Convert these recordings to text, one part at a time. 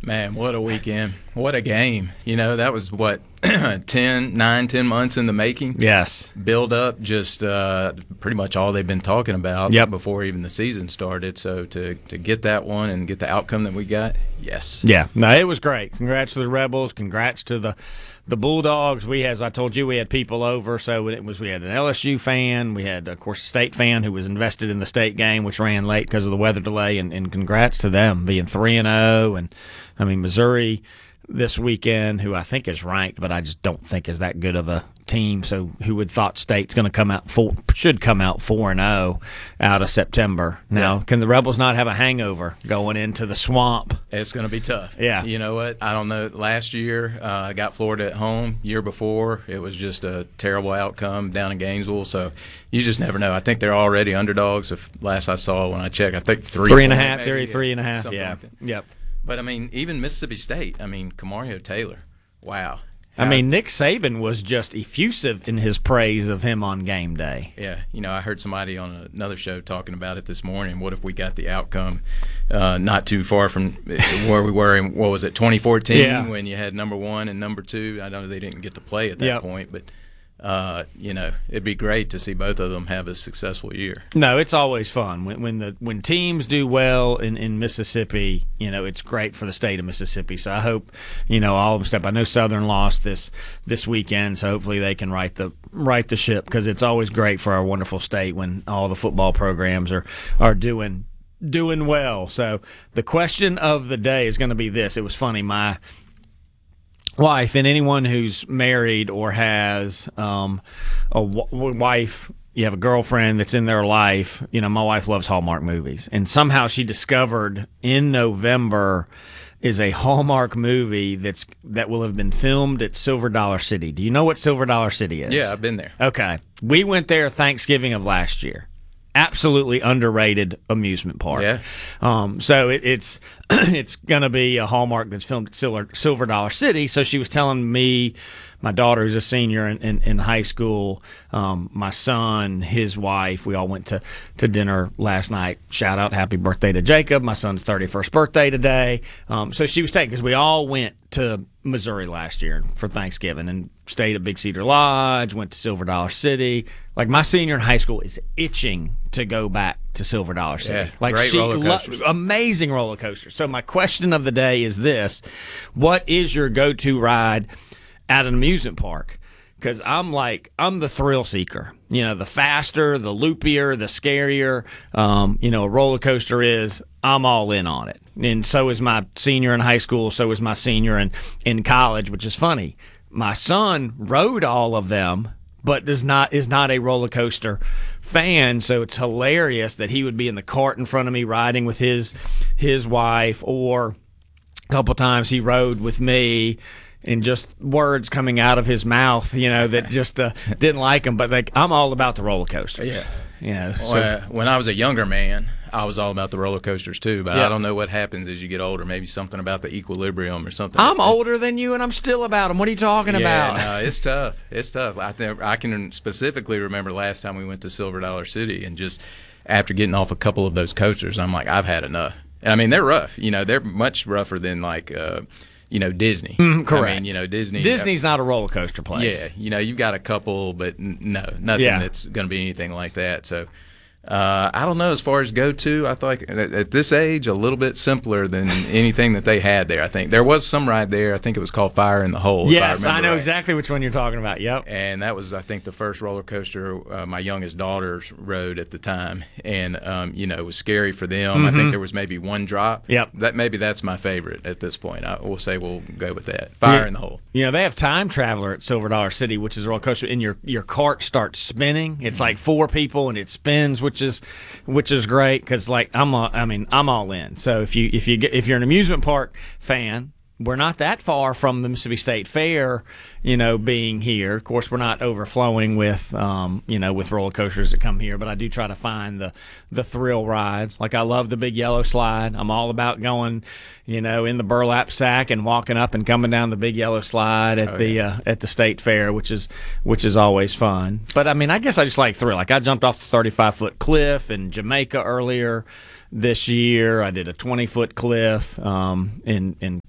Man, what a weekend. What a game. That was what, 10 months in the making? Yes. Build up, just pretty much all they've been talking about before even the season started. So to get that one and get the outcome that we got, yes. Yeah. No, it was great. Congrats to the Rebels. Congrats to the Bulldogs. As I told you, we had people over. So we had an LSU fan. We had, of course, a State fan who was invested in the State game, which ran late because of the weather delay. And congrats to them being 3-0. And, I mean, Missouri this weekend, who I think is ranked, but I just don't think is that good of a team. So who would thought State's going to should come out 4-0 out of September. Now, can the Rebels not have a hangover going into the swamp? It's going to be tough. Yeah. You know what? I don't know. Last year, I got Florida at home. Year before, it was just a terrible outcome down in Gainesville. So you just never know. I think they're already underdogs. Last I saw when I checked, I think 3.5. They're 3.5. Yeah. Like that. Yep. But, I mean, even Mississippi State, Kamario Taylor, wow. Nick Saban was just effusive in his praise of him on game day. Yeah, I heard somebody on another show talking about it this morning. What if we got the outcome not too far from where we were in, 2014 when you had number 1 and number 2? I know they didn't get to play at that point, but it'd be great to see both of them have a successful year. No, it's always fun when teams do well in Mississippi. It's great for the state of Mississippi. So I hope all of them step. I know Southern lost this weekend, so hopefully they can right the ship, because it's always great for our wonderful state when all the football programs are doing well. So the question of the day is going to be this. It was funny. My wife, and anyone who's married or has a wife, you have a girlfriend that's in their life, my wife loves Hallmark movies. And somehow she discovered in November is a Hallmark movie that will have been filmed at Silver Dollar City. Do you know what Silver Dollar City is? Yeah, I've been there. Okay. We went there Thanksgiving of last year. Absolutely underrated amusement park. Yeah. So it's going to be a Hallmark that's filmed at Silver Dollar City. So she was telling me, my daughter who's a senior in high school, my son, his wife, we all went to dinner last night. Shout out, happy birthday to Jacob, my son's 31st birthday today. So she was taking, because we all went to Missouri last year for Thanksgiving and stayed at Big Cedar Lodge, went to Silver Dollar City. Like, my senior in high school is itching to go back to Silver Dollar City. Yeah, great roller coasters. Amazing roller coaster. So my question of the day is this: what is your go-to ride at an amusement park? Because I'm the thrill seeker. The faster, the loopier, the scarier, a roller coaster is, I'm all in on it. And so is my senior in high school, so is my senior in college, which is funny. My son rode all of them, but is not a roller coaster fan, so it's hilarious that he would be in the cart in front of me riding with his wife, or a couple times he rode with me, and just words coming out of his mouth, that just didn't like him. But I'm all about the roller coasters. Yeah. When I was a younger man, I was all about the roller coasters too. But I don't know what happens as you get older. Maybe something about the equilibrium or something. I'm older than you, and I'm still about them. What are you talking about? No, it's tough. It's tough. I can specifically remember last time we went to Silver Dollar City, and just after getting off a couple of those coasters, I'm like, I've had enough. And they're rough. They're much rougher than Disney. Correct. Disney's not a roller coaster place. Yeah, you've got a couple, but nothing that's going to be anything like that. So I don't know. As far as go-to, I thought at this age, a little bit simpler than anything that they had there. I think there was some ride there. I think it was called Fire in the Hole. Yes, I know exactly which one you're talking about. Yep. And that was, I think, the first roller coaster my youngest daughters rode at the time, and it was scary for them. Mm-hmm. I think there was maybe one drop. Yep. That's my favorite at this point. We'll say we'll go with that. Fire in the Hole. They have Time Traveler at Silver Dollar City, which is a roller coaster, and your cart starts spinning. It's like 4 people, and it spins, which is great, because I'm all in. So if you're an amusement park fan, we're not that far from the Mississippi State Fair, being here. Of course, we're not overflowing with roller coasters that come here, but I do try to find the thrill rides. Like, I love the Big Yellow Slide. I'm all about going, in the burlap sack and walking up and coming down the Big Yellow Slide at the State Fair, which is always fun. But I guess I just like thrill. Like, I jumped off the 35-foot cliff in Jamaica earlier this year. I did a 20-foot cliff in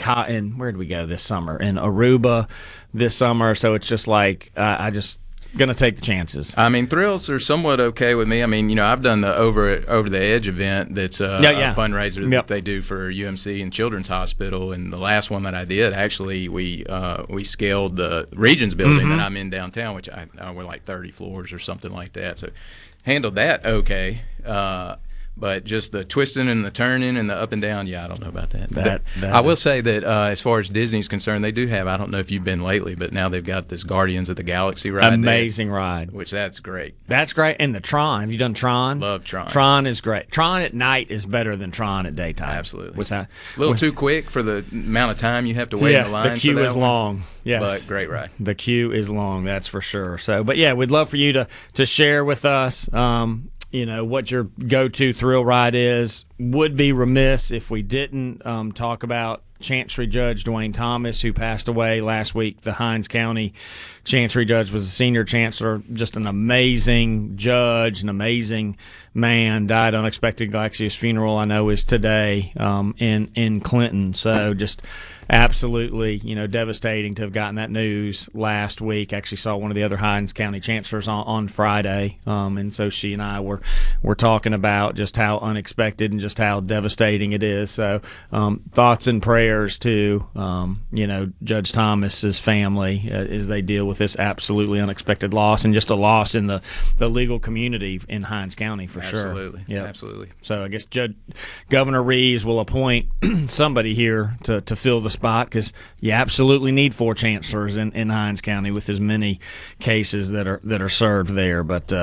where did we go this summer? In Aruba this summer. So it's just like I just going to take the chances. I mean, thrills are somewhat okay with me. I mean, I've done the over the edge event that's a fundraiser that they do for UMC and Children's Hospital, and the last one that I did, actually, we scaled the Regions building that I'm in downtown, which we're like 30 floors or something like that. So handled that okay. But just the twisting and the turning and the up and down, I don't know about that. I will say that as far as Disney's concerned, they do have, I don't know if you've been lately, but now they've got this Guardians of the Galaxy ride. Amazing ride. Which that's great. That's great. And the Tron. Have you done Tron? Love Tron. Tron is great. Tron at night is better than Tron at daytime. Absolutely. A little too quick for the amount of time you have to wait in the line. The queue is long. Yes. But great ride. The queue is long, that's for sure. So, but yeah, we'd love for you to share with us what your go-to thrill ride is. Would be remiss if we didn't talk about Chancery Judge Dwayne Thomas, who passed away last week. The Hinds County Chancery Judge was a senior chancellor, just an amazing judge, an amazing man. Died unexpectedly. Actually, his funeral, I know, is today in Clinton. So just absolutely, devastating to have gotten that news last week. Actually saw one of the other Hinds County chancellors on Friday, and so she and I were talking about just how unexpected and just how devastating it is. So thoughts and prayers to Judge Thomas's family as they deal with this absolutely unexpected loss, and just a loss in the legal community in Hinds County for sure. Absolutely, yep. Absolutely. So I guess Governor Reeves will appoint somebody here to fill the spot, because you absolutely need 4 chancellors in Hinds County with as many cases that are served there. But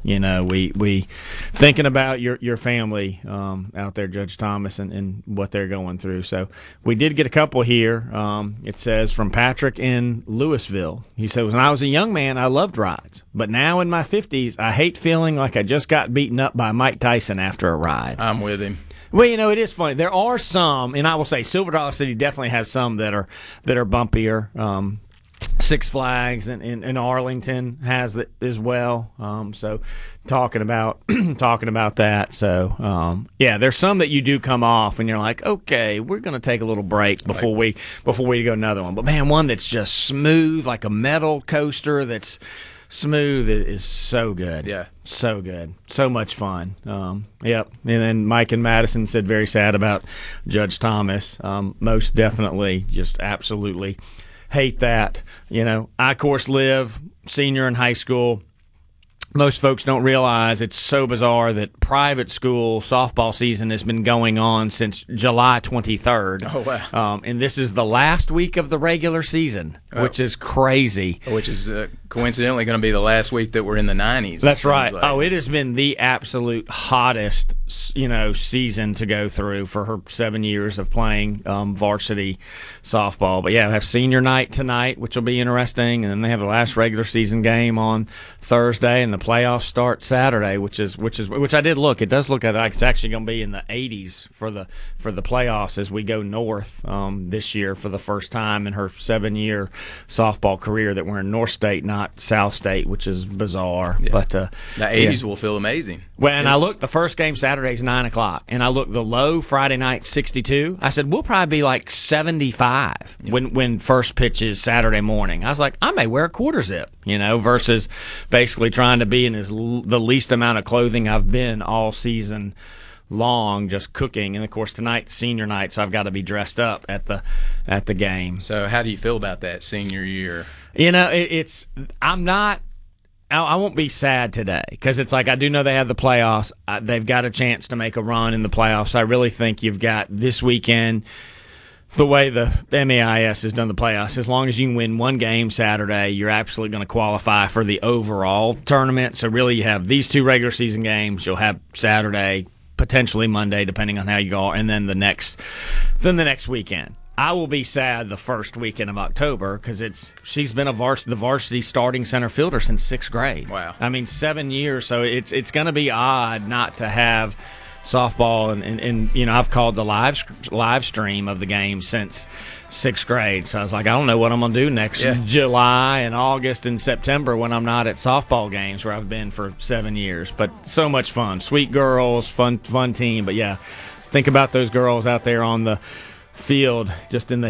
we thinking about your family out there, Judge Thomas, and what they're going through. So we did get a couple here. It says from Patrick in Louisville. He said, when I was a young man, I loved rides, but now in my 50s, I hate feeling like I just got beaten up by Mike Tyson after a ride. I'm with him. Well, it is funny. There are some, and I will say Silver Dollar City definitely has some that are bumpier. Six Flags in Arlington has that as well. So talking about that. So there's some that you do come off and you're like, okay, we're going to take a little break before we go another one. But man, one that's just smooth, like a metal coaster that's smooth, is so good. Yeah. So good. So much fun. Yep. And then Mike and Madison said very sad about Judge Thomas. Most definitely, just absolutely hate that. I, of course, live senior in high school. Most folks don't realize it's so bizarre that private school softball season has been going on since July 23rd. Oh, wow. And this is the last week of the regular season, which is crazy. Which is coincidentally going to be the last week that we're in the 90s. That's right. Like. Oh, it has been the absolute hottest, season to go through for her 7 years of playing varsity softball. But, yeah, we have senior night tonight, which will be interesting. And then they have the last regular season game on Thursday, and the playoffs start Saturday, which I did look. It does look like it's actually going to be in the 80s for the playoffs as we go north this year for the first time in her 7-year softball career that we're in North State, not South State, which is bizarre. Yeah. But the 80s will feel amazing. Well, and I looked, the first game Saturday's 9 o'clock, and I looked the low Friday night 62. I said we'll probably be like 75 when first pitch is Saturday morning. I was like, I may wear a quarter zip, versus basically trying to be in the least amount of clothing I've been all season long, just cooking. And of course tonight's senior night, so I've got to be dressed up at the game. So how do you feel about that senior year? I won't be sad today, because it's like I do know they have the playoffs. They've got a chance to make a run in the playoffs. I really think you've got this weekend, the way the MAIS has done the playoffs, as long as you can win one game Saturday, you're absolutely going to qualify for the overall tournament. So really you have these 2 regular season games. You'll have Saturday, potentially Monday, depending on how you go, and then the next weekend. I will be sad the first weekend of October, because she's been the varsity starting center fielder since 6th grade. Wow. I mean, 7 years, so it's going to be odd not to have softball, and I've called the live stream of the game since 6th grade. So I was like, I don't know what I'm going to do next July and August and September when I'm not at softball games where I've been for 7 years. But so much fun. Sweet girls, fun team. But yeah, think about those girls out there on the field, just in the